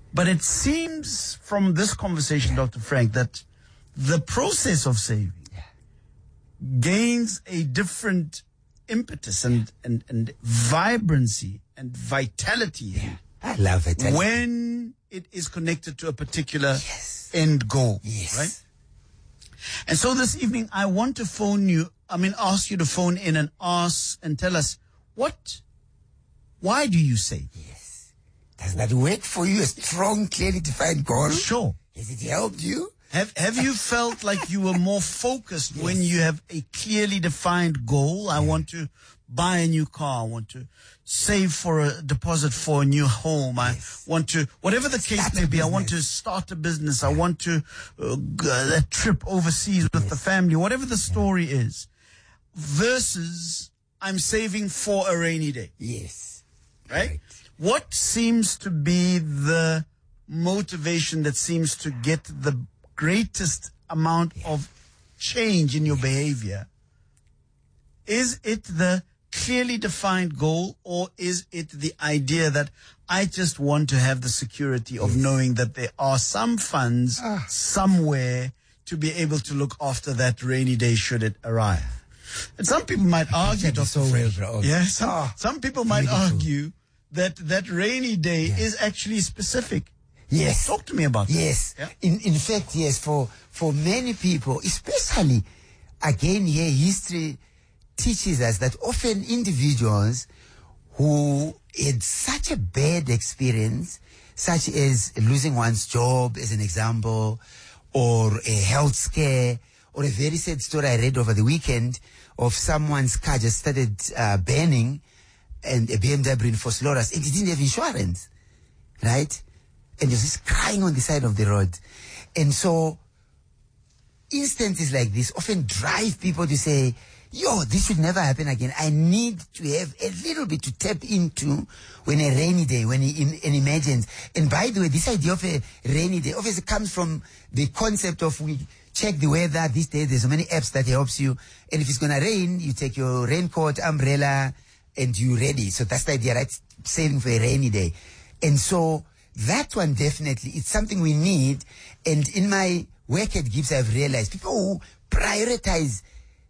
But it seems from this conversation, Dr. Frank, that the process of saving gains a different impetus and vibrancy and vitality. I love it. When it is connected to a particular end goal. Yes. Right? And so this evening, I want to ask you to phone in and tell us why do you save? Yes. Does that work for you? A strong, clearly defined goal? Sure. Has it helped you? Have you felt like you were more focused when you have a clearly defined goal? I want to buy a new car. I want to save for a deposit for a new home. I want to, whatever the case may be, I want to start a business. I want to a trip overseas with the family, whatever the story is, versus I'm saving for a rainy day. Yes. Right? What seems to be the motivation that seems to get the greatest amount of change in your behavior? Is it the clearly defined goal, or is it the idea that I just want to have the security of knowing that there are some funds somewhere to be able to look after that rainy day should it arrive? And some people might argue, Dr. Frank, some people might argue that rainy day is actually specific. Yes. Talk to me about that. Yes. Yeah? In fact, yes, for many people, especially, again here, history teaches us that often individuals who had such a bad experience, such as losing one's job, as an example, or a health scare, or a very sad story I read over the weekend of someone's car just started burning, and a BMW in Fort Loras, and he didn't have insurance, right? And he was just crying on the side of the road. And so instances like this often drive people to say, this should never happen again. I need to have a little bit to tap into when a rainy day, when an emergence. And by the way, this idea of a rainy day obviously comes from the concept of we check the weather these days. There's so many apps that helps you. And if it's going to rain, you take your raincoat, umbrella, and you're ready. So that's the idea, right? Saving for a rainy day. And so that one definitely, it's something we need. And in my work at Gibbs, I've realized people who prioritize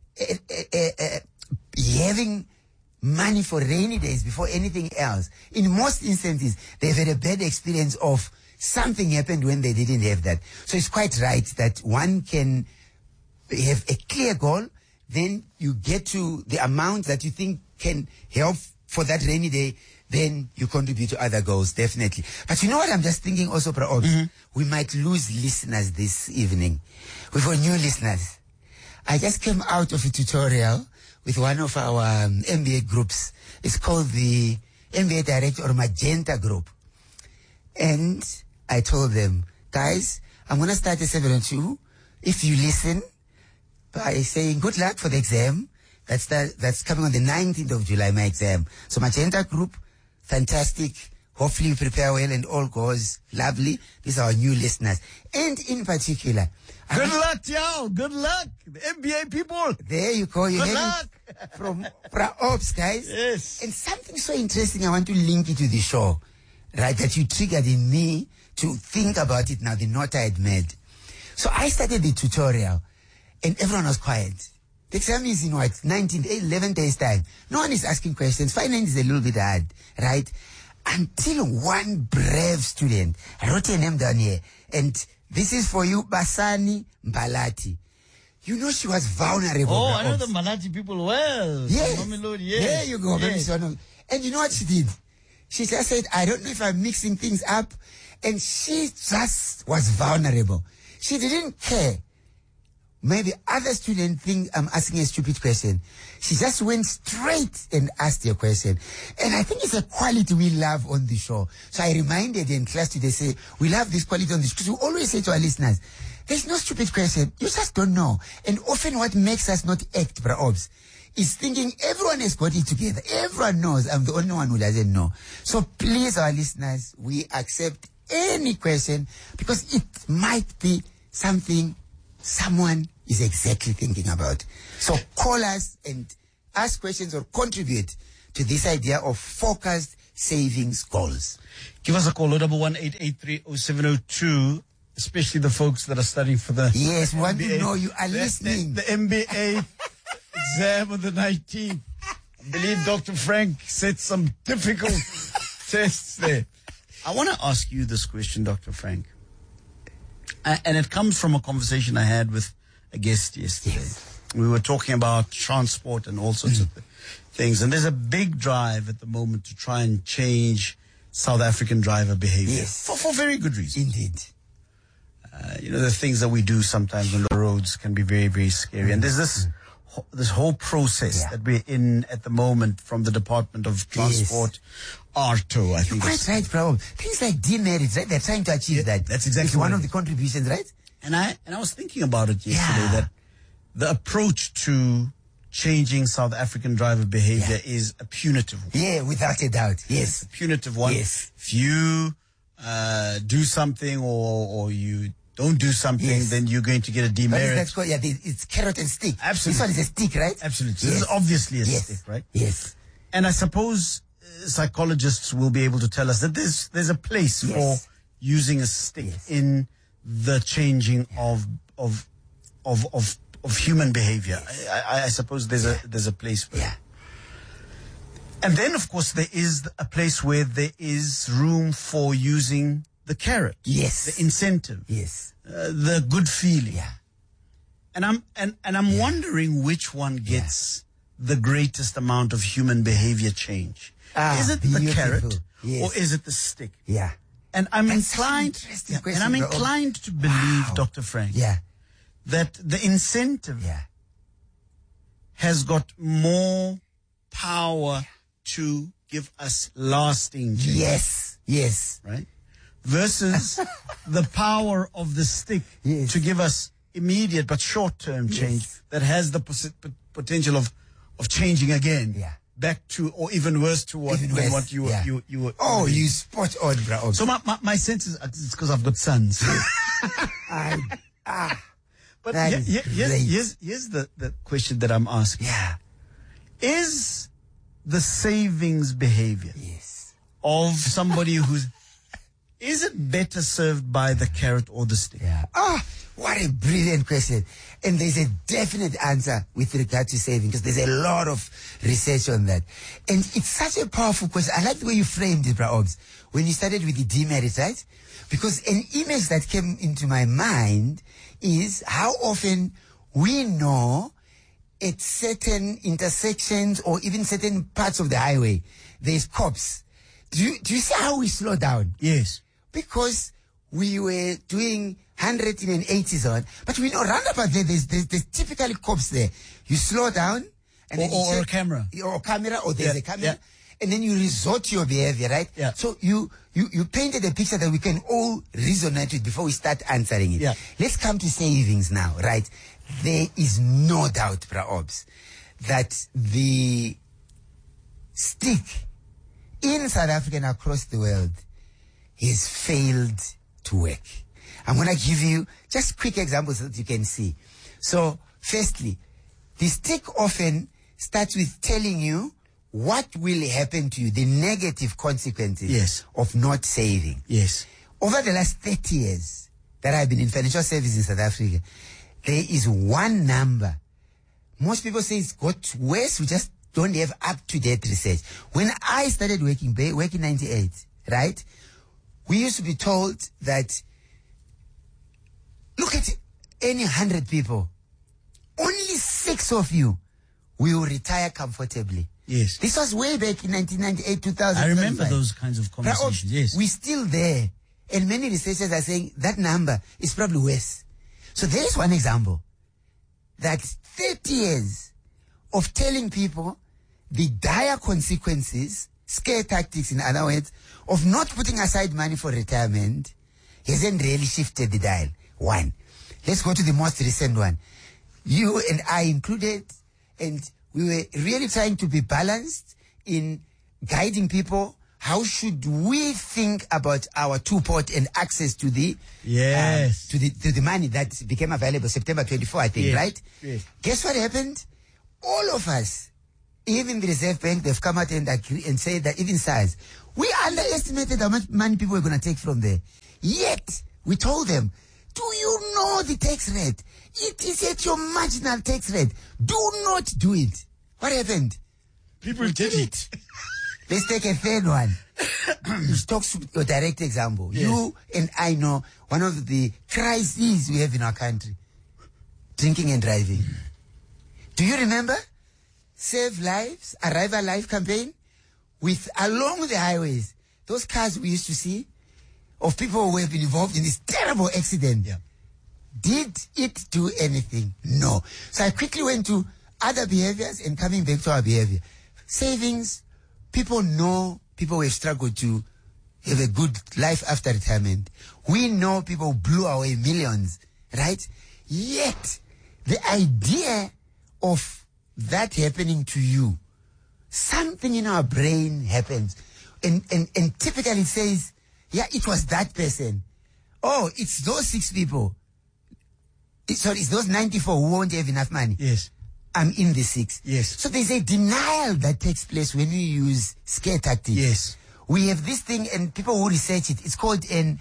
having money for rainy days before anything else, in most instances, they've had a bad experience of something happened when they didn't have that. So it's quite right that one can have a clear goal, then you get to the amount that you think can help for that rainy day, then you contribute to other goals, definitely. But you know what I'm just thinking also, we might lose listeners this evening. We've got new listeners. I just came out of a tutorial with one of our MBA groups. It's called the MBA Direct or Magenta Group. And I told them, guys, I'm going to start a 702. If you listen by saying good luck for the exam, that's coming on the 19th of July, my exam. So Magenta Group, fantastic. Hopefully you prepare well and all goes lovely. These are our new listeners. And in particular, good luck, y'all. Good luck. The MBA people. There you go. You good luck. From Pra-Ops, guys. Yes. And something so interesting, I want to link it to the show, right? That you triggered in me to think about it now, the note I had made. So I started the tutorial and everyone was quiet. The exam is in 11 days time. No one is asking questions. Finance is a little bit hard, right? Until one brave student, I wrote her name down here, and this is for you, Basani Mbalati. You know she was vulnerable. Oh, I know the Mbalati people well. Yes. Yes. There you go. Yes. And you know what she did? She just said, I don't know if I'm mixing things up. And she just was vulnerable. She didn't care. Maybe other students think I'm asking a stupid question. She just went straight and asked your question. And I think it's a quality we love on the show. So I reminded in class today, say, we love this quality on the show. Because we always say to our listeners, there's no stupid question. You just don't know. And often what makes us not act, Pra-Ops, is thinking everyone has got it together. Everyone knows. I'm the only one who doesn't know. So please, our listeners, we accept any question because it might be something someone is exactly thinking about. So call us and ask questions or contribute to this idea of focused savings goals. Give us a call, 011-883-0702, especially the folks that are studying for the Yes, we want to MBA. know you are listening. The MBA exam on the 19th. I believe Dr. Frank set some difficult tests there. I want to ask you this question, Dr. Frank. And it comes from a conversation I had with a guest yesterday. Yes. We were talking about transport and all sorts of things. And there's a big drive at the moment to try and change South African driver behavior. Yes. For very good reasons. Indeed. The things that we do sometimes on the roads can be very, very scary. And there's this whole process that we're in at the moment from the Department of Transport, ARTO, I think. Quite right, bro. Things like demerits, right? They're trying to achieve that. That's exactly it's one of the contributions, right? And I was thinking about it yesterday that the approach to changing South African driver behavior is a punitive one. Yeah, without a doubt. Yes. It's a punitive one. Yes. If you do something or you don't do something, then you're going to get a demerit. That's called, it's carrot and stick. Absolutely. This one is a stick, right? Absolutely. So this is obviously a stick, right? Yes. And I suppose psychologists will be able to tell us that there's a place for using a stick in the changing of human behavior. I suppose there's a place for it. And then, of course, there is a place where there is room for using the carrot. Yes. The incentive. Yes. The good feeling. Yeah. And I'm wondering which one gets the greatest amount of human behavior change. Is it the carrot or is it the stick? Yeah. And I'm inclined to believe, Dr. Frank, that the incentive has got more power to give us lasting change. Yes. Yes. Right? Versus the power of the stick to give us immediate but short-term change that has the potential of changing again. Yeah. Back to, or even worse to what you were. Oh, you spot on, bro. So my sense is it's because I've got sons. But here's the question that I'm asking. Yeah. Is the savings behavior of somebody is it better served by the carrot or the stick? Yeah. What a brilliant question. And there's a definite answer with regard to saving, because there's a lot of research on that. And it's such a powerful question. I like the way you framed it, Bra Obs, when you started with the demerits, right? Because an image that came into my mind is how often we know at certain intersections or even certain parts of the highway, there's cops. Do you see how we slow down? Yes. Because we were doing 100 in an 80 zone, but we know roundabout there's typically cops there. You slow down, and then or a camera, or there's a camera, and then you resort to your behavior, right? Yeah. So you painted a picture that we can all resonate with before we start answering it. Yeah. Let's come to savings now, right? There is no doubt, Bra Obs, that the stick in South Africa and across the world has failed to work. I'm going to give you just quick examples so that you can see. So, firstly, the stick often starts with telling you what will happen to you, the negative consequences of not saving. Yes. Over the last 30 years that I've been in financial services in South Africa, there is one number. Most people say it's got worse. We just don't have up-to-date research. When I started working in 98, right, we used to be told that, look at any 100 people, only 6 of you will retire comfortably. Yes. This was way back in 1998, 2000. I remember those kinds of conversations, yes. We're still there. And many researchers are saying that number is probably worse. So there's one example. That 30 years of telling people the dire consequences, scare tactics in other words, of not putting aside money for retirement hasn't really shifted the dial. One. Let's go to the most recent one. You and I included, and we were really trying to be balanced in guiding people. How should we think about our two-pot and access to the to the money that became available September 24, I think, right? Yes. Guess what happened? All of us, even the Reserve Bank, they've come out and agree and say that even SARS, We underestimated how much money people were going to take from there. Yet, we told them, do you know the tax rate? It is at your marginal tax rate. Do not do it. What happened? People did it. Let's take a third one. Which talks to a direct example. Yes. You and I know one of the crises we have in our country. Drinking and driving. Do you remember? Save Lives, Arrive Alive campaign? With along the highways, those cars we used to see of people who have been involved in this terrible accident. Yeah. Did it do anything? No. So I quickly went to other behaviors and coming back to our behavior. Savings, people know people who have struggled to have a good life after retirement. We know people who blew away millions, right? Yet, the idea of that happening to you, something in our brain happens. And typically it says, yeah, it was that person. Oh, it's those 6 people. It's those 94 who won't have enough money. Yes. I'm in the 6. Yes. So there's a denial that takes place when we use scare tactics. Yes. We have this thing, and people who research it, it's called an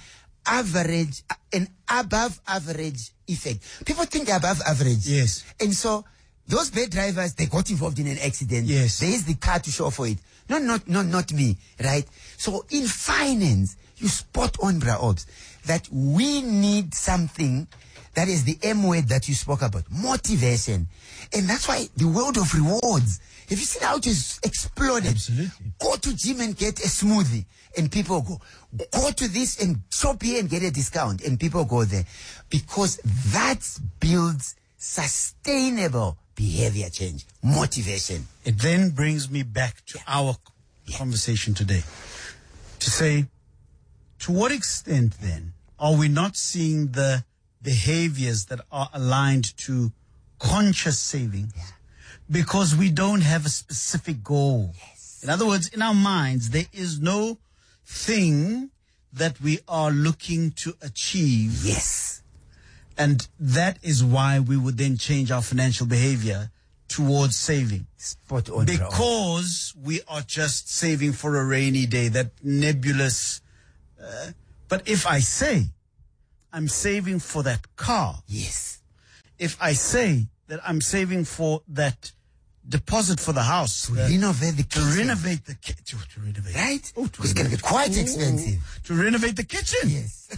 above average effect. People think they're above average. Yes. And so those bad drivers, they got involved in an accident. Yes. There is the car to show for it. No, not me, right? So in finance, you spot on, Bra Obs, that we need something that is the M word that you spoke about, motivation. And that's why the world of rewards, have you seen how it is exploded? Absolutely. Go to gym and get a smoothie, and people go to this and shop here and get a discount, and people go there. Because that builds sustainable behavior change, motivation. It then brings me back to our conversation today. To say, to what extent then are we not seeing the behaviors that are aligned to conscious savings because we don't have a specific goal? Yes. In other words, in our minds, there is no thing that we are looking to achieve. Yes. And that is why we would then change our financial behavior towards saving. Spot on. Because we are just saving for a rainy day, that nebulous. But if I say I'm saving for that car, yes. if I say that I'm saving for that deposit for the house, To renovate the kitchen. to renovate the kitchen, to renovate, Right? Oh, It's going to get quite expensive. to renovate the kitchen. Yes.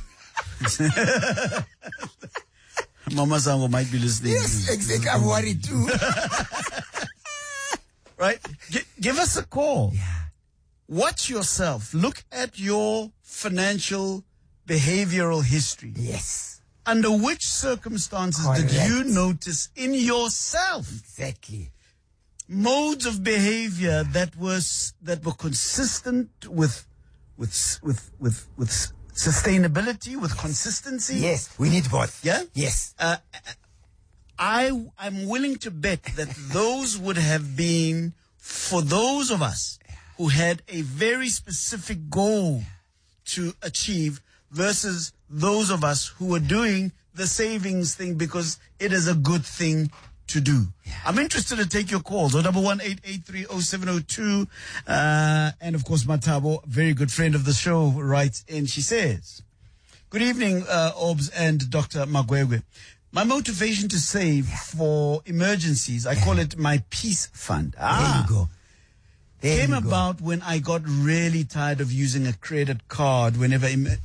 Mama Zango might be listening. Yes, exactly. I'm worried too. Right? Give us a call. Yeah. Watch yourself. Look at your financial behavioral history. Yes. Under which circumstances did Correct. you notice in yourself Exactly. modes of behavior that were consistent with sustainability, with consistency? Yes, we need both. Yeah? Yes. I'm willing to bet that those would have been for those of us who had a very specific goal to achieve versus those of us who were doing the savings thing because it is a good thing to do. I'm interested to take your calls. 011-883-0702. And of course, Matabo, very good friend of the show, writes in. She says, good evening, Obs and Dr. Magwegwe. My motivation to save for emergencies, I call it my peace fund. There you go. There Came you go. about when I got really tired of using a credit card whenever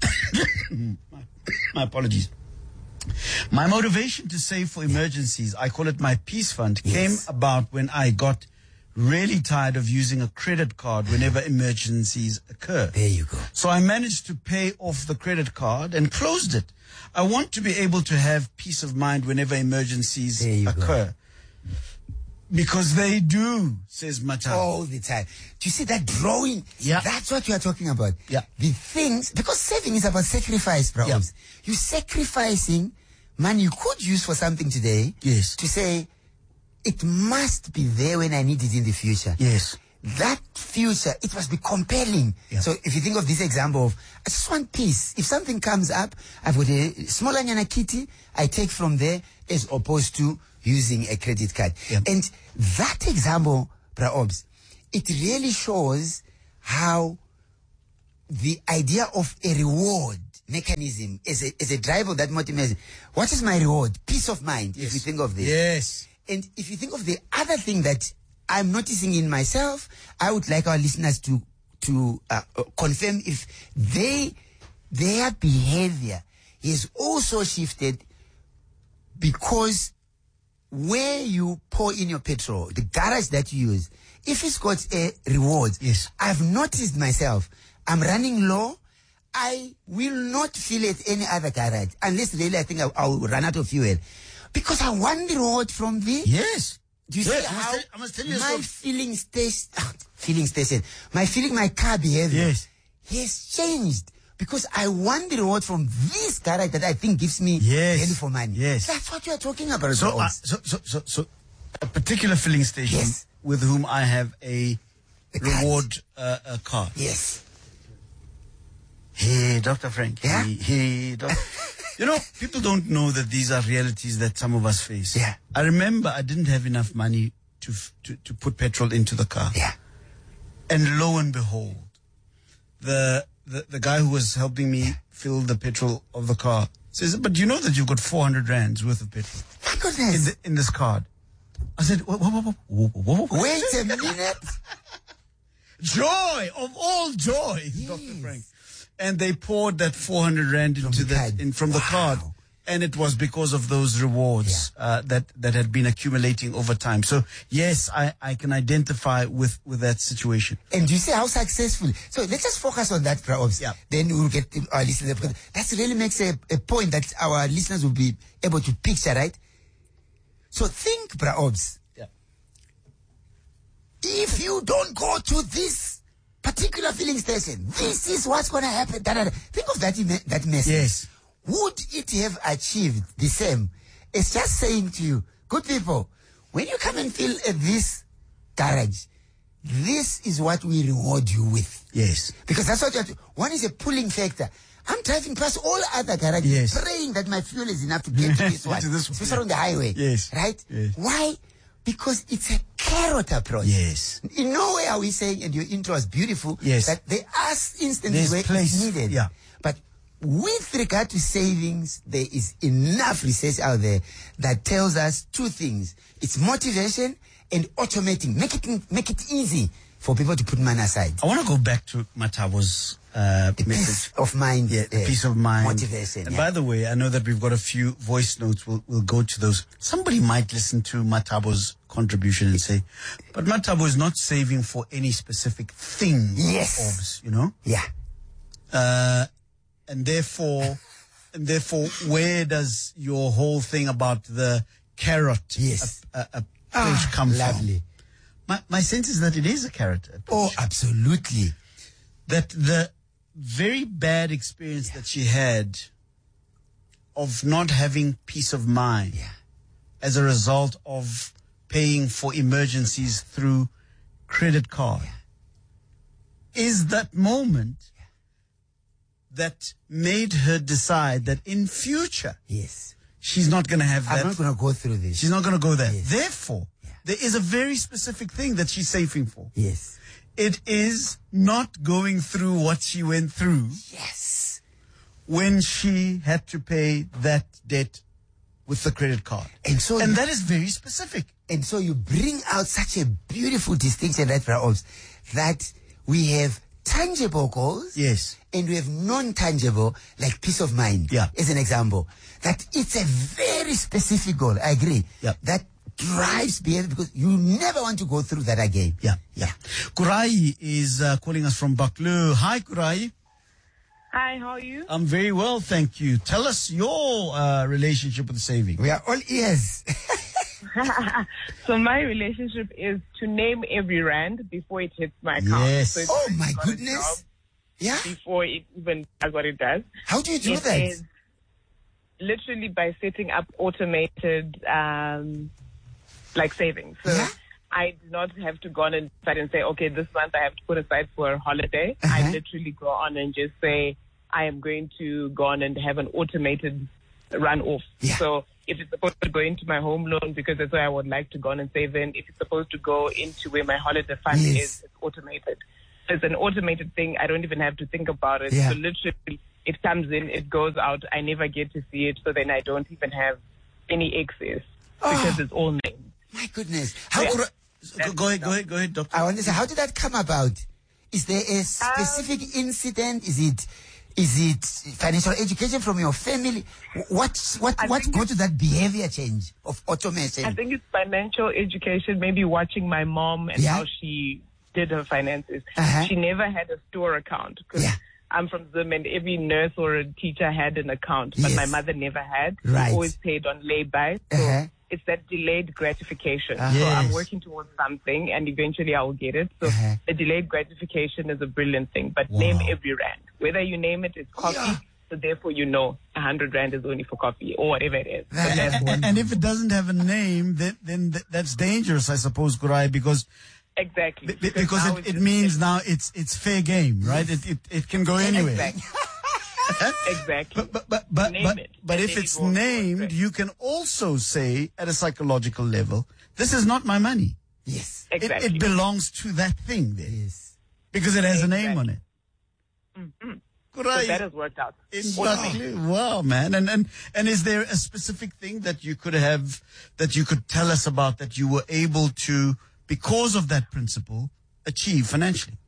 my apologies. My motivation to save for emergencies, I call it my peace fund, came about when I got really tired of using a credit card whenever emergencies occur. There you go. So I managed to pay off the credit card and closed it. I want to be able to have peace of mind whenever emergencies There you occur. Because they do, says Mata. All the time. Do you see that drawing? Yeah. That's what you are talking about. Yeah. The things, because saving is about sacrifice, bro. Yeah. You're sacrificing money you could use for something today. Yes. To say, it must be there when I need it in the future. Yes. That future, it must be compelling. Yeah. So if you think of this example of, I just want peace. If something comes up, I've got a small anyana kitty, I take from there as opposed to using a credit card. Yeah. And that example, Bra Obs, it really shows how the idea of a reward mechanism as a driver of that motivation. What is my reward? Peace of mind, if you think of this. Yes. And if you think of the other thing that I'm noticing in myself, I would like our listeners to confirm if their behavior is also shifted, because where you pour in your petrol, the garage that you use, if it's got a reward, yes, I've noticed myself, I'm running low, I will not fill at any other garage unless really I think I'll run out of fuel, because I want the reward from the yes. Do you Yes, see how I must tell you my something. my car behavior Yes. has changed, because I want the reward from this garage that I think gives me Yes. value for money. Yes. That's what you are talking about. So a particular filling station Yes. with whom I have a The card. reward card. Yes. Hey, Dr. Frank. Yeah? Hey, Dr. You know, people don't know that these are realities that some of us face. Yeah. I remember I didn't have enough money to put petrol into the car. Yeah. And lo and behold, the guy who was helping me fill the petrol of the car says, but you know that you've got 400 rands worth of petrol My goodness. in this card. I said, whoa. Wait a minute. Joy of all joy, Yes. Dr. Frank. And they poured that 400 rand into the card. from the card. And it was because of those rewards that had been accumulating over time. So yes, I can identify with that situation. And you see how successful. So let's just focus on that, perhaps. Yeah. Then we'll get our listeners. Because that really makes a point that our listeners will be able to picture, right? So think, perhaps. Yeah. If you don't go to this particular filling station, this is what's going to happen. Think of that message. Yes. Would it have achieved the same? It's just saying to you, good people, when you come and fill at this garage, this is what we reward you with. Yes. Because that's what you have to, one is a pulling factor. I'm driving past all other garages, Yes. praying that my fuel is enough to get to this one. To this one, Especially yeah. on the highway. Yes. Right? Yes. Why? Because it's a carrot approach. Yes. In no way are we saying, and your intro was beautiful, Yes. that there are instances There's where place, it's needed. yeah. But with regard to savings, there is enough research out there that tells us two things. It's motivation and automating. Make it easy for people to put money aside. I want to go back to Matabo's The message. peace of mind. Yeah, the peace of mind. Motivation. And yeah. by the way, I know that we've got a few voice notes. We'll go to those. Somebody might listen to Matabo's contribution and say, but Matabo is not saving for any specific thing. Yes. Orbs, you know? Yeah. And therefore, where does your whole thing about the carrot Yes. approach come Lovely. from? My sense is that it is a carrot approach. Oh, absolutely. That the very bad experience that she had of not having peace of mind Yeah. as a result of paying for emergencies through credit card is that moment that made her decide that in future Yes. she's not going to have that. I'm not going to go through this. She's not going to go there. Yes. Therefore, there is a very specific thing that she's saving for. Yes. It is not going through what she went through Yes. when she had to pay that debt with the credit card. And so And that is very specific. And so you bring out such a beautiful distinction, right, perhaps, that we have tangible goals. Yes. And we have non-tangible, like peace of mind. Yeah. As an example. That it's a very specific goal. I agree. Yeah. That drives behavior because you never want to go through that again. Yeah. Kurai is calling us from Baklu. Hi, Kurai. Hi, how are you? I'm very well, thank you. Tell us your relationship with saving. We are all ears. So my relationship is to name every rand before it hits my account. Yes. So it's Oh my got a goodness. job Yeah. Before it even does what it does. How do you do It that? is literally by setting up automated, like savings. So Yeah. I do not have to go on and decide and say, okay, this month I have to put aside for a holiday. Uh-huh. I literally go on and just say, I am going to go on and have an automated run off. Yeah. So if it's supposed to go into my home loan, because that's where I would like to go on and save in, if it's supposed to go into where my holiday fund Yes. is, it's automated. It's an automated thing. I don't even have to think about it. Yeah. So literally, it comes in, it goes out. I never get to see it. So then I don't even have any excess because it's all named. My goodness. Go ahead, doctor. I want to say, how did that come about? Is there a specific incident? Is it financial education from your family? What got to that behavior change of automation? I think it's financial education, maybe watching my mom and how she did her finances. She never had a store account because I'm from Zim and every nurse or a teacher had an account, but my mother never had. Right. She always paid on lay-by. So it's that delayed gratification. So I'm working towards something and eventually I will get it. So the delayed gratification is a brilliant thing, but name every rand. Whether you name it, it's coffee. So therefore, 100 rand is only for coffee or whatever it is. And if it doesn't have a name, then that's dangerous, I suppose, Kurai, because exactly because it means now it's fair game, right? It can go anywhere. Exactly. But if it's named, you can also say at a psychological level, this is not my money. Yes. Exactly. It belongs to that thing there. Yes. Because it has a name on it. Mm-hmm. So that has worked out. Wow, man. And is there a specific thing that you could tell us about that you were able to, because of that principle, achieve financially?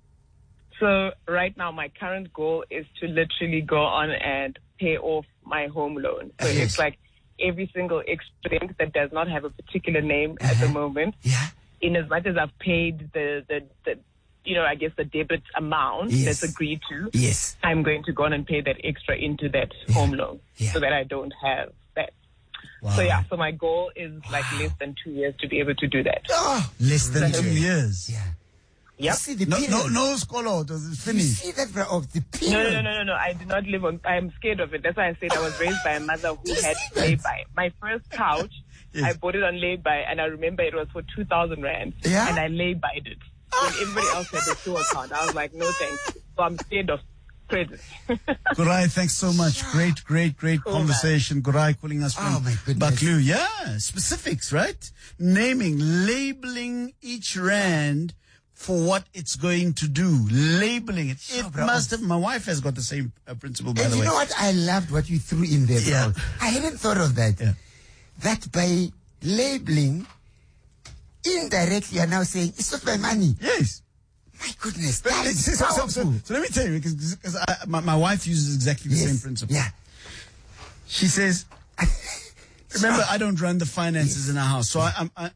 So right now, my current goal is to literally go on and pay off my home loan. So it's like every single extra thing that does not have a particular name at the moment. Yeah. In as much as I've paid the I guess the debit amount that's agreed to. Yes. I'm going to go on and pay that extra into that home loan so that I don't have that. Wow. So so my goal is like less than 2 years to be able to do that. Oh, less than 2 years. yeah. Yep. See the No scholar, does it You finish? see that, bro? Of the period. No. I do not live on. I'm scared of it. That's why I said I was raised by a mother who had lay-by. My first couch, I bought it on lay-by, and I remember it was for 2,000 rand, and I lay-byed it. When everybody else had a store account, I was like, no thanks. So I'm scared of credit. Gurai, thanks so much. Great conversation. Gurai calling us from my goodness. Baklu. Yeah, specifics, right? Naming, labeling each rand for what it's going to do. Labeling it. It must have, my wife has got the same principle, by the way. And you know what? I loved what you threw in there, bro. Yeah. I hadn't thought of that. Yeah. That by labeling, indirectly you're now saying, it's not my money. Yes. My goodness, that is powerful. So let me tell you, because my wife uses exactly the same principle. Yeah. She says, remember, I don't run the finances in our house, so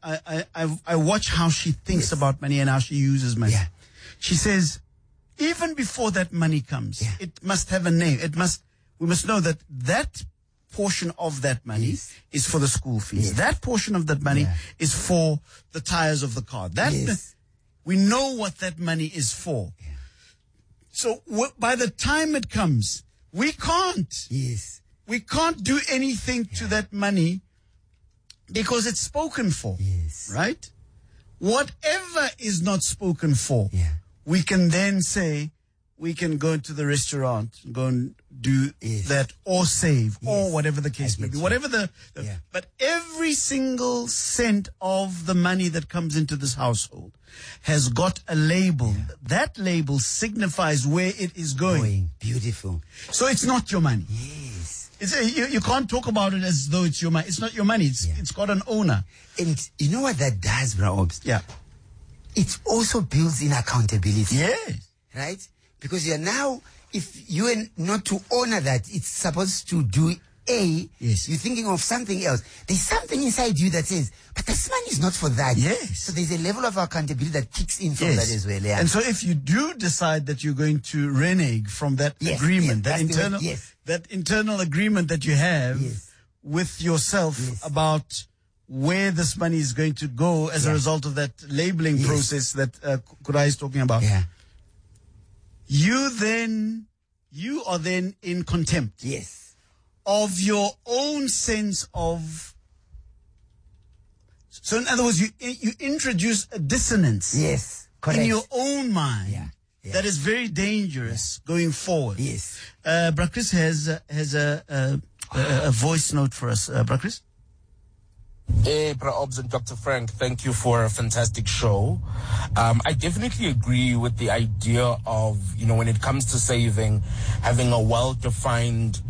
I watch how she thinks about money and how she uses money. Yeah. She says, even before that money comes, it must have a name. We must know that portion of that money is for the school fees. Yes. That portion of that money is for the tires of the car. We know what that money is for. Yeah. So by the time it comes, we can't. Yes. We can't do anything to that money because it's spoken for. Yes. Right? Whatever is not spoken for, we can then say, we can go to the restaurant, go and do that, or save, or whatever the case may be. Whatever but every single cent of the money that comes into this household has got a label. That label signifies where it is going. Beautiful. So it's not your money. Yes. You can't talk about it as though it's your money. It's not your money. It's got an owner. And you know what that does, bro? Obs? Yeah. It also builds in accountability. Yes. Right? Because you're now, if you are not to honor that, it's supposed to do A, you're thinking of something else. There's something inside you that says, but this money is not for that. Yes. So there's a level of accountability that kicks in from that as well. Yeah. And so if you do decide that you're going to renege from that agreement, that internal agreement that you have with yourself about where this money is going to go as a result of that labeling process that Kurai is talking about, you are then in contempt of your own sense of. So in other words, you introduce a dissonance in your own mind that is very dangerous going forward. Yes. Brakris has a voice note for us. Brakris? Hey, Bra Obs and Dr. Frank, thank you for a fantastic show. I definitely agree with the idea of, when it comes to saving, having a well-defined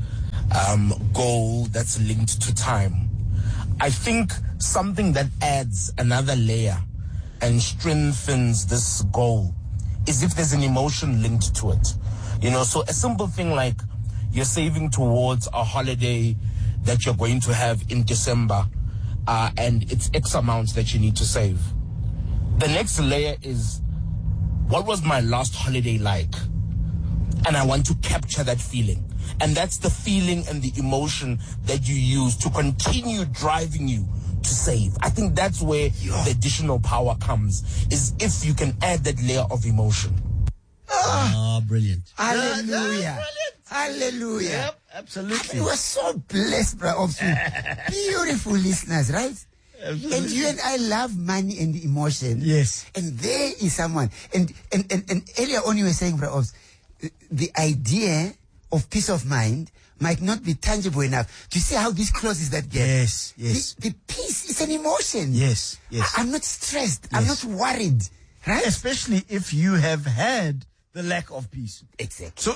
goal that's linked to time. I think something that adds another layer and strengthens this goal is if there's an emotion linked to it. So a simple thing like you're saving towards a holiday that you're going to have in December, and it's X amounts that you need to save. The next layer is, what was my last holiday like? And I want to capture that feeling. And that's the feeling and the emotion that you use to continue driving you to save. I think that's where the additional power comes, is if you can add that layer of emotion. Brilliant. Hallelujah. Hallelujah. Yep, absolutely. We were so blessed, bro. Beautiful listeners, right? Absolutely. And you and I love money and emotion. Yes. And there is someone. And earlier on you were saying, bro, the idea of peace of mind might not be tangible enough. Do you see how this closes that gap? Yes, yes. The peace is an emotion. Yes, yes. I'm not stressed. Yes. I'm not worried. Right? Especially if you have had the lack of peace. Exactly.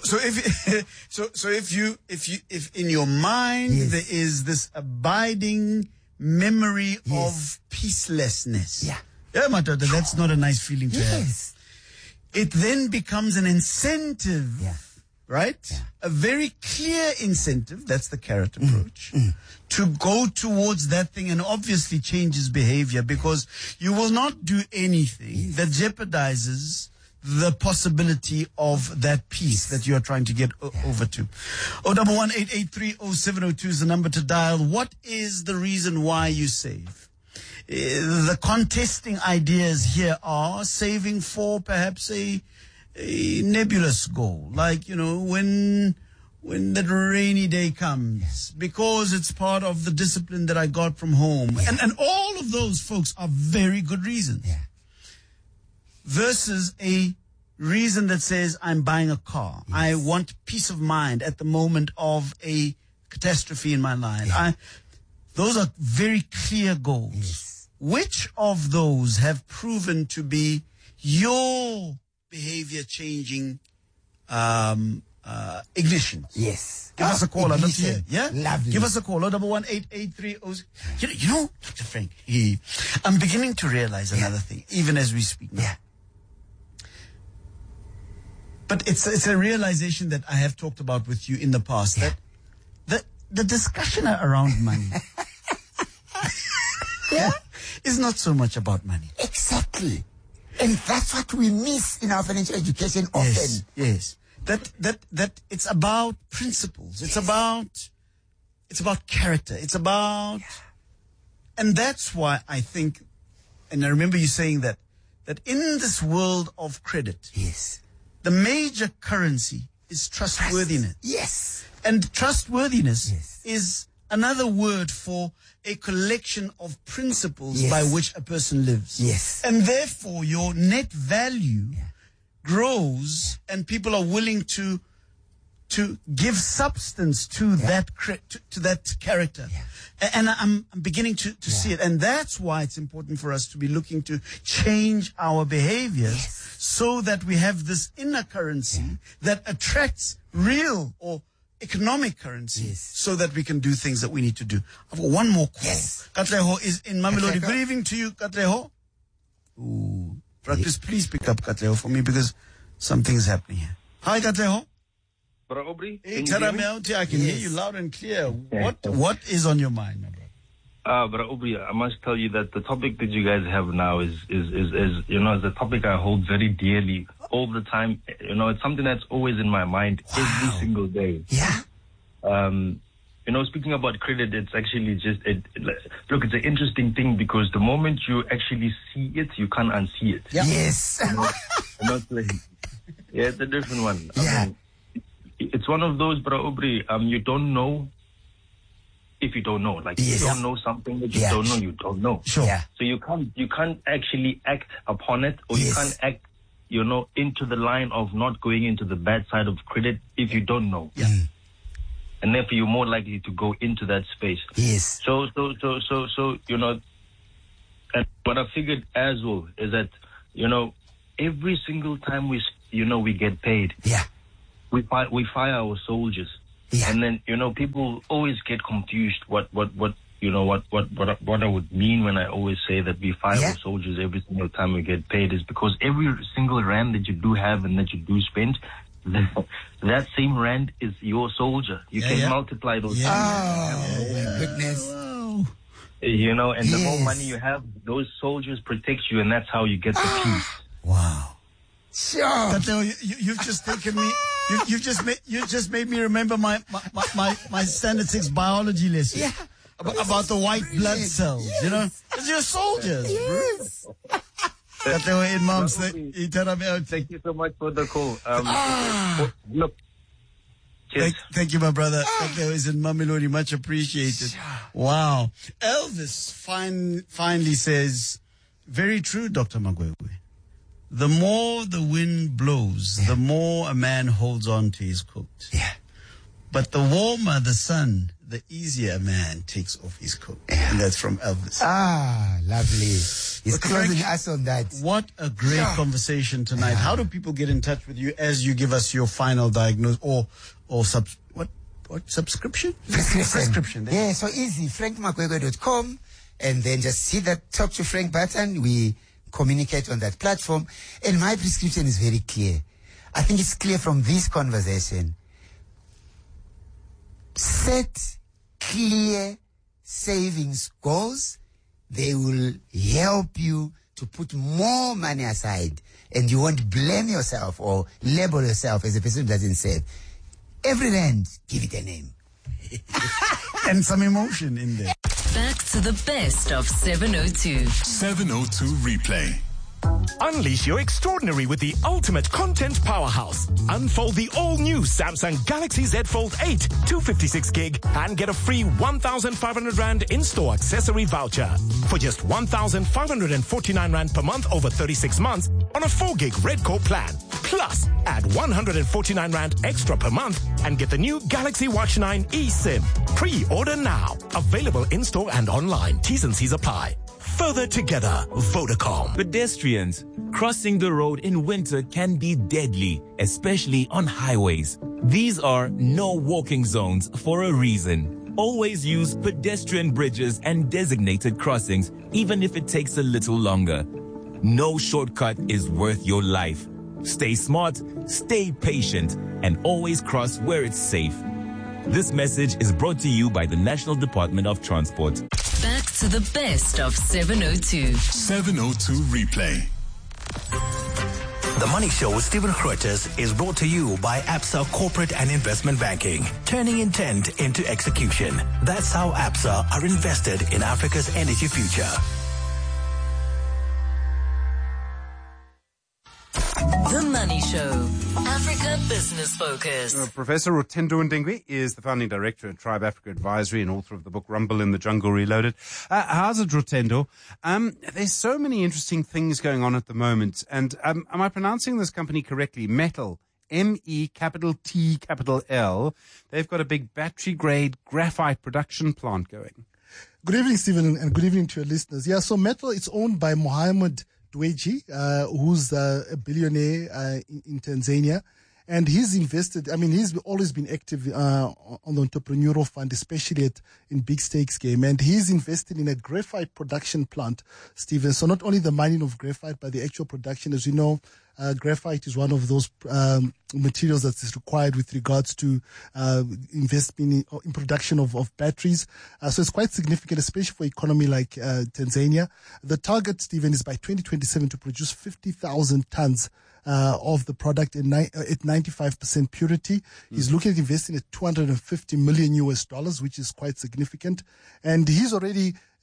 So if in your mind there is this abiding memory of peacelessness. Yeah, my daughter, that's not a nice feeling to have. It then becomes an incentive, right? Yeah. A very clear incentive, that's the carrot approach, to go towards that thing, and obviously changes behavior, because you will not do anything that jeopardizes the possibility of that peace that you are trying to get over to. 011-883-0702 is the number to dial. What is the reason why you save? The contesting ideas here are saving for perhaps a nebulous goal, like, when that rainy day comes, because it's part of the discipline that I got from home. And all of those, folks, are very good reasons. Versus a reason that says, I'm buying a car. I want peace of mind at the moment of a catastrophe in my life. Those are very clear goals. Which of those have proven to be your behavior changing ignitions? Yes. Give us a call. I'd love to hear. Yeah? Lovely. Give us a call. 011-883-0. You know, Dr. Frank, I'm beginning to realize another thing, even as we speak now. But it's a realization that I have talked about with you in the past, that the discussion around money is not so much about money. Exactly. And that's what we miss in our financial education often. Yes. That it's about principles. It's about character. It's about, and that's why I think, and I remember you saying that in this world of credit, the major currency is trustworthiness. Yes. And trustworthiness is another word for a collection of principles by which a person lives. Yes. And therefore your net value grows, and people are willing to give substance to that to that character. And I'm beginning to see it. And that's why it's important for us to be looking to change our behaviors so that we have this inner currency that attracts real or economic currency, so that we can do things that we need to do. I've got one more call. Katleho is in Mamelodi. Good evening to you, Katleho. Ooh. Practice, please pick up Katleho for me, because something is happening here. Hi, Katleho. Bro Aubrey, I can hear you loud and clear. What is on your mind, my brother? Bro Aubrey, I must tell you that the topic that you guys have now is a topic I hold very dearly all the time. It's something that's always in my mind every single day. Speaking about credit, it's actually just look, it's an interesting thing, because the moment you actually see it, you can't unsee it. Yes. It's a different one. I mean, it's one of those, Bro Aubrey, you don't know if you don't know. Like, you don't know something that you don't know, you don't know. Sure. So you can't actually act upon it, or you can't act, into the line of not going into the bad side of credit if you don't know. and therefore you're more likely to go into that space. Yes. So, you know, and what I figured as well is that, you know, every single time we get paid, we fire our soldiers. Yeah. And then, you know, people always get confused what I would mean when I always say that we fire our soldiers every single time we get paid is because every single rand that you do have and that you do spend, that same rand is your soldier. You can multiply those. Oh, my goodness. Wow. You know, and the more money you have, those soldiers protect you, and that's how you get the peace. Wow. Sure. Tateo, you've just taken me. You just made me remember my standard 6 biology lesson. Yeah. About the white blood cells. You know, because you're soldiers. Yes. Tateo in Moms. Thank you so much for the call. Look. Thank you, my brother. Tateo is in Mamelodi. Much appreciated. Wow. Elvis finally says, very true, Dr. Magwegwe. The more the wind blows, the more a man holds on to his coat. Yeah. But the warmer the sun, the easier a man takes off his coat. Yeah. And that's from Elvis. Ah, lovely. He's closing us on that. What a great conversation tonight. Yeah. How do people get in touch with you as you give us your final diagnosis or subscription? Prescription. Yeah, so easy. frankmagwegwe.com, and then just see that Talk to Frank button. We communicate on that platform. And my prescription is very clear. I think it's clear from this conversation. Set clear savings goals. They will help you to put more money aside, and you won't blame yourself or label yourself as a person who doesn't save. Every rand, give it a name. And some emotion in there. Back to the best of 702. 702 Replay. Unleash your extraordinary with the ultimate content powerhouse. Unfold the all-new Samsung Galaxy Z Fold 8 256 gig and get a free 1,500 Rand in-store accessory voucher for just 1,549 Rand per month over 36 months on a 4 gig Redcore plan. Plus, add 149 Rand extra per month and get the new Galaxy Watch 9 eSIM. Pre-order now. Available in-store and online. T's and C's apply. Further together, Vodacom. Pedestrians, crossing the road in winter can be deadly, especially on highways. These are no walking zones for a reason. Always use pedestrian bridges and designated crossings, even if it takes a little longer. No shortcut is worth your life. Stay smart, stay patient, and always cross where it's safe. This message is brought to you by the National Department of Transport. Back to the best of 702. 702 Replay. The Money Show with Stephen Grootes is brought to you by Absa Corporate and Investment Banking, turning intent into execution. That's how Absa are invested in Africa's energy future. The Money Show, Africa Business Focus. Professor Rotendo Ndengwe is the founding director at Tribe Africa Advisory and author of the book Rumble in the Jungle Reloaded. How's it, Rotendo? There's so many interesting things going on at the moment. And am I pronouncing this company correctly? Metal, METL. They've got a big battery-grade graphite production plant going. Good evening, Stephen, and good evening to your listeners. Yeah, so Metal, it's owned by Mohammed Dweji, who's a billionaire in Tanzania. And he's invested, he's always been active on the entrepreneurial fund, especially in big stakes game. And he's invested in a graphite production plant, Stephen. So not only the mining of graphite, but the actual production. As you know, graphite is one of those materials that is required with regards to investment in production of batteries. So it's quite significant, especially for economy like Tanzania. The target, Stephen, is by 2027 to produce 50,000 tons of the product at 95% purity. He's looking at investing at $250 million, which is quite significant. And he's already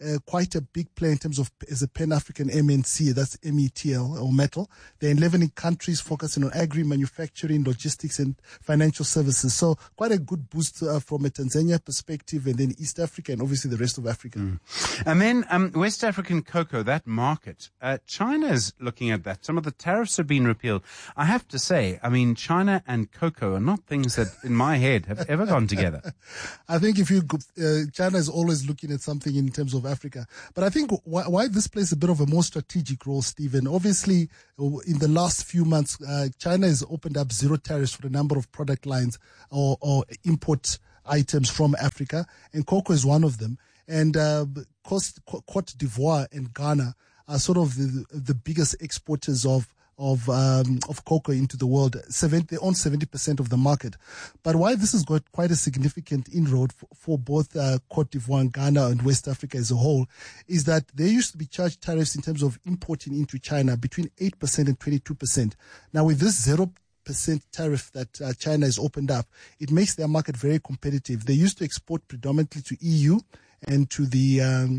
quite a big player in terms of as a Pan-African MNC, that's METL or metal. There are 11 countries focusing on agri, manufacturing, logistics and financial services. So quite a good boost from a Tanzania perspective, and then East Africa and obviously the rest of Africa. And then West African cocoa, that market, China's looking at that. Some of the tariffs have been repealed. I have to say, I mean, China and cocoa are not things that in my head have ever gone together. I think if you China is always looking at something in terms of Africa. But I think why this plays a bit of a more strategic role, Stephen, obviously in the last few months, China has opened up zero tariffs for a number of product lines or import items from Africa, and cocoa is one of them. And Cote d'Ivoire and Ghana are sort of the biggest exporters of cocoa into the world. They own 70% of the market. But why this has got quite a significant inroad for both Cote d'Ivoire and Ghana and West Africa as a whole is that they used to be charged tariffs in terms of importing into China between 8% and 22%. Now with this 0% tariff that China has opened up, it makes their market very competitive. They used to export predominantly to EU and to the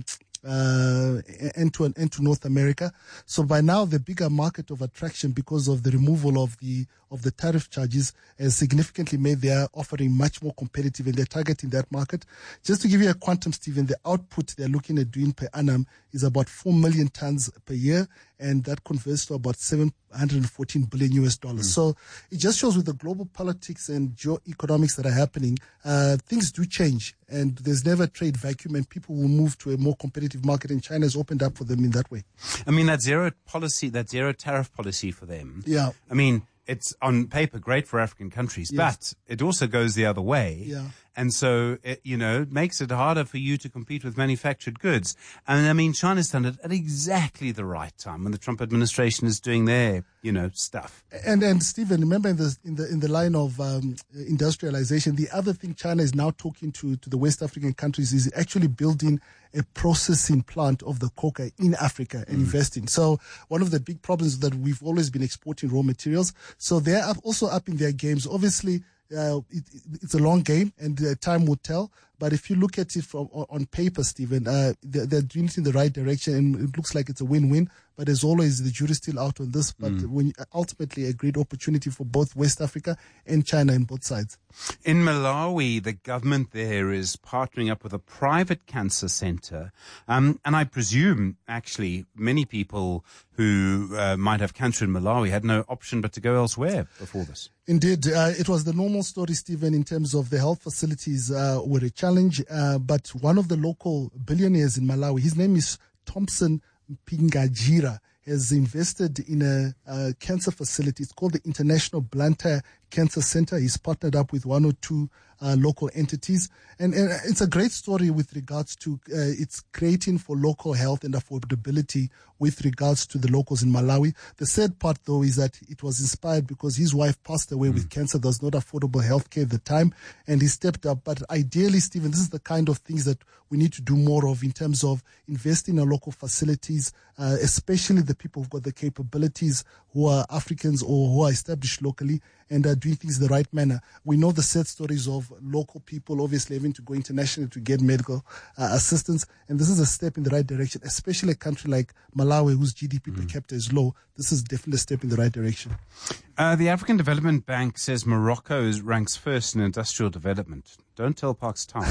and to North America. So by now, the bigger market of attraction because of the removal of the tariff charges has significantly made their offering much more competitive, and they're targeting that market. Just to give you a quantum, Stephen, the output they're looking at doing per annum is about 4 million tons per year, and that converts to about $714 billion US. So it just shows with the global politics and geoeconomics that are happening, things do change, and there's never a trade vacuum, and people will move to a more competitive market, and China has opened up for them in that way. I mean, that zero tariff policy for them. Yeah. I mean, it's on paper great for African countries, but it also goes the other way. Yeah. And so, it makes it harder for you to compete with manufactured goods. And I mean, China's done it at exactly the right time when the Trump administration is doing their, stuff. And Stephen, remember in the line of industrialization, the other thing China is now talking to the West African countries is actually building a processing plant of the cocoa in Africa and investing. So one of the big problems is that we've always been exporting raw materials. So they're also up in their games. Obviously, it's a long game, and time will tell. But if you look at it on paper, Stephen, they're doing it in the right direction, and it looks like it's a win-win. But as always, the jury's still out on this. But ultimately, a great opportunity for both West Africa and China in both sides. In Malawi, the government there is partnering up with a private cancer center. And I presume, actually, many people who might have cancer in Malawi had no option but to go elsewhere before this. Indeed. It was the normal story, Stephen, in terms of the health facilities were a challenge. But one of the local billionaires in Malawi, his name is Thompson Pingajira, has invested in a cancer facility. It's called the International Blantyre Cancer Center. He's partnered up with one or two local entities. And it's a great story with regards to it's creating for local health and affordability with regards to the locals in Malawi. The sad part, though, is that it was inspired because his wife passed away with cancer. There was not affordable healthcare at the time, and he stepped up. But ideally, Stephen, this is the kind of things that we need to do more of in terms of investing in our local facilities, especially the people who've got the capabilities who are Africans or who are established locally and are doing things the right manner. We know the sad stories of local people obviously having to go internationally to get medical assistance, and this is a step in the right direction, especially a country like Malawi whose GDP per capita is low. This is definitely a step in the right direction. The African Development Bank says Morocco ranks first in industrial development. Don't tell Parks Town.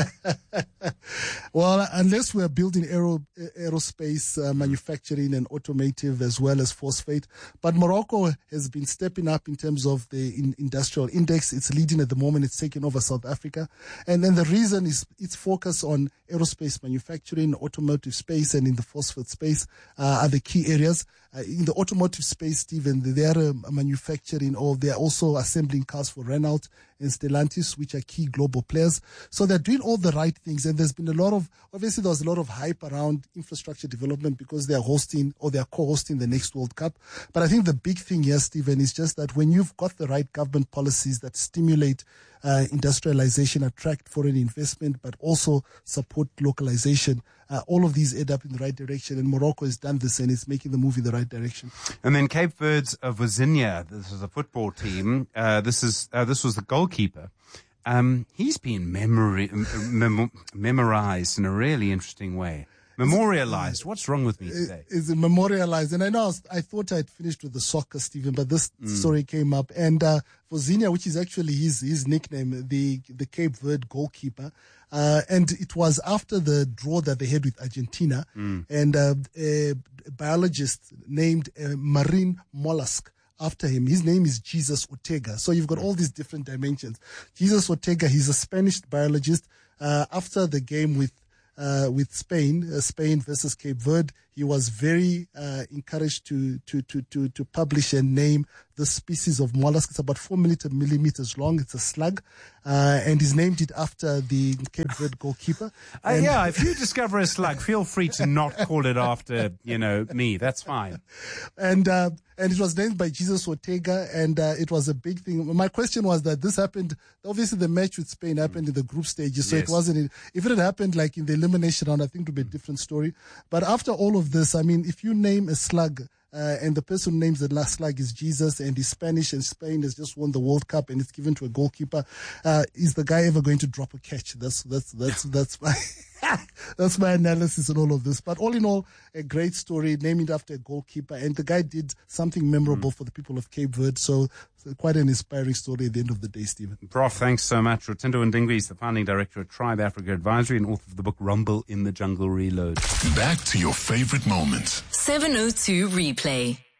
Well, unless we're building aerospace manufacturing and automotive as well as phosphate. But Morocco has been stepping up in terms of the industrial index. It's leading at the moment. It's taking over South Africa. And then the reason is its focus on aerospace manufacturing, automotive space, and in the phosphate space are the key areas. In the automotive space, Stephen, they are manufacturing, or they are also assembling cars for Renault and Stellantis, which are key global players. So they're doing all the right things. And there's been obviously there was a lot of hype around infrastructure development because they are hosting or they are co-hosting the next World Cup. But I think the big thing here, Stephen, is just that when you've got the right government policies that stimulate industrialization, attract foreign investment, but also support localization, all of these add up in the right direction. And Morocco has done this, and it's making the move in the right direction. And then Cape Verde's Vozinha, this is a football team. This was the goalkeeper. He's been memorized in a really interesting way. Memorialized. What's wrong with me today? Is memorialized. And I thought I'd finished with the soccer, Stephen, but this story came up. And for Zinja, which is actually his nickname, the Cape Verde goalkeeper, and it was after the draw that they had with Argentina, and a biologist named marine mollusk after him. His name is Jesus Ortega. So you've got all these different dimensions. Jesus Ortega, he's a Spanish biologist. After the game with Spain, Spain versus Cape Verde, he was very encouraged to publish and name the species of mollusk. It's about 4 millimeters long. It's a slug, and he's named it after the Cape Verde goalkeeper. Yeah, if you discover a slug, feel free to not call it after me. That's fine. And it was named by Jesus Ortega, and it was a big thing. My question was that this happened. Obviously, the match with Spain happened in the group stages, so it wasn't. If it had happened like in the elimination round, I think it would be a different story. But after all of this, I mean, if you name a slug, and the person who names the last slug is Jesus, and he's Spanish, and Spain has just won the World Cup, and it's given to a goalkeeper, is the guy ever going to drop a catch? That's my that's my analysis on all of this. But all in all, a great story, named after a goalkeeper, and the guy did something memorable for the people of Cape Verde. So quite an inspiring story at the end of the day, Stephen. Prof, thanks so much. Rotendo Ndingwe is the founding director at Tribe Africa Advisory and author of the book Rumble in the Jungle Reload. Back to your favorite moments. 702 Replay.